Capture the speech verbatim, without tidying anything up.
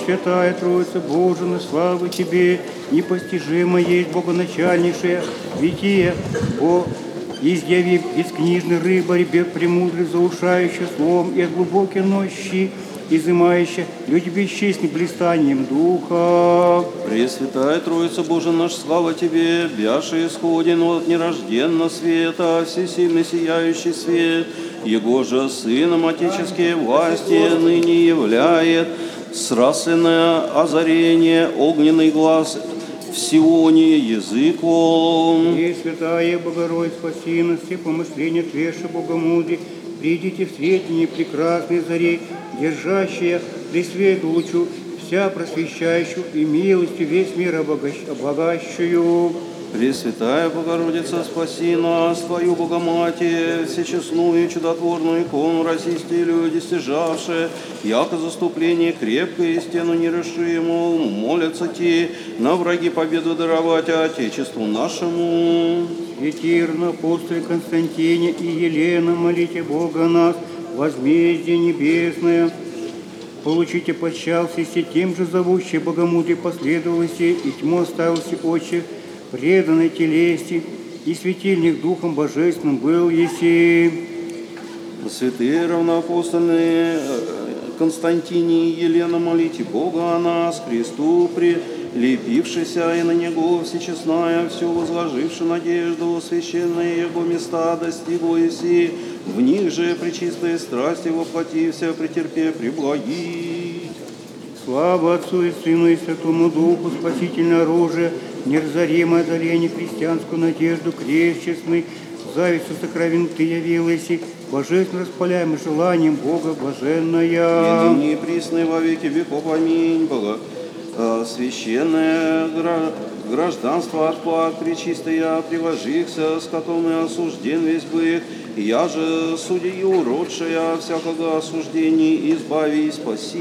Пресвятая Троица Божия, слава Тебе, непостижимо есть богоначальнейшее бытие, Бо изъяви бескнижный рыбарь, премудрый, заушающий словом и от глубокой ночи, изымающий люди бесчестным блистанием Духа. Пресвятая Троица Божия наш, слава Тебе, бяше исходен от нерожденного света, всесильный сияющий свет, Его же Сыном Отеческие власти ныне являет срасленное озарение, огненный глаз в Сионе языком. Пресвятая Богородица, спаси нас, все помышления Твеше Богомудрия, придите в свете прекрасной заре, держащая при свету лучу, вся просвещающую и милостью весь мир обогащую. Пресвятая Богородица, спаси нас, Твою Богоматерь, всечестную и чудотворную икону российские люди, стяжавшие, яко заступление крепкое и стену нерешимую, молятся те, на враги победу даровать Отечеству нашему. Святые равноапостолы Константине и Елена, молите Бога нас, возмездие небесное. Получите пощался, все тем же зовущие Богомудрие последовалось, и тьму оставился отче, преданной телести, и светильник Духом Божественным был еси. Святые равноапостольные Константине и Елена, молите Бога о нас, Христу прилепившийся, и на Него всечестная, все возложивши надежду, священные Его места достигло еси, в них же пречистые страсти воплотився, претерпе преблаги. Слава Отцу и Сыну и Святому Духу, спасительное оружие, неразоримое одоление, христианскую надежду, крест честный, завистью сокровен Ты явилась, божественно распаляемым желанием Бога блаженная. Единый и пресный во веки веков, аминь. Бога, священное гражданство от плат пречистая, приложихся, с которым и осужден весь бык, я же, судью уродшая, всякого осуждения, избави и спаси.